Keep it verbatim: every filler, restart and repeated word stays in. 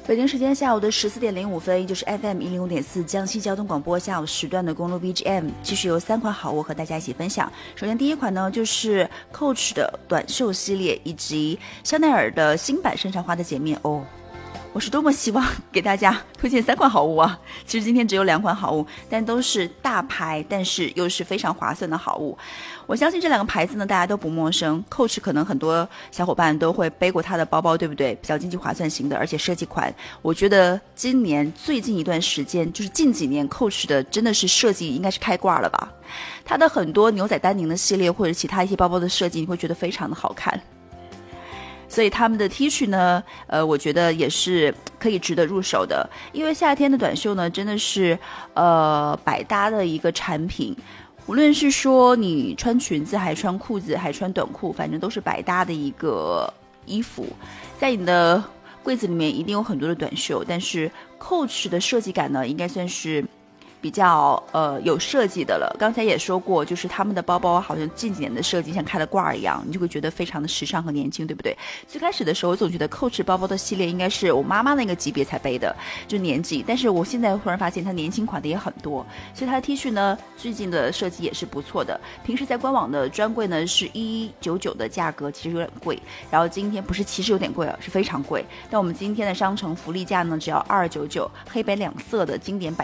北京时间下午的十四点零五分，也就是 F M 一零五点四江西交通广播下午时段的公路 B G M， 继续有三款好物和大家一起分享。首先第一款呢，就是 Coach 的短袖系列以及香奈儿的新版山茶花的洁面哦。我是多么希望给大家推荐三款好物啊！其实今天只有两款好物，但都是大牌，但是又是非常划算的好物。我相信这两个牌子呢，大家都不陌生。Coach 可能很多小伙伴都会背过它的包包，对不对？比较经济划算型的，而且设计款，我觉得今年最近一段时间，就是近几年 Coach 的真的是设计应该是开挂了吧？它的很多牛仔丹宁的系列或者其他一些包包的设计，你会觉得非常的好看。所以他们的 T 恤呢，呃，我觉得也是可以值得入手的，因为夏天的短袖呢，真的是呃百搭的一个产品，无论是说你穿裙子，还穿裤子，还穿短裤，反正都是百搭的一个衣服。在你的柜子里面一定有很多的短袖，但是 Coach 的设计感呢，应该算是比较呃有设计的了。刚才也说过，就是他们的包包好像近几年的设计像开了挂一样，你就会觉得非常的时尚和年轻，对不对？最开始的时候我总觉得 Coach 包包的系列应该是我妈妈那个级别才背的，就年纪，但是我现在忽然发现它年轻款的也很多，所以它的 T 恤呢最近的设计也是不错的。平时在官网的专柜呢是一一九九的价格，其实有点贵，然后今天不是其实有点贵，是非常贵，但我们今天的商城福利价呢只要二九九，黑白两色的经典版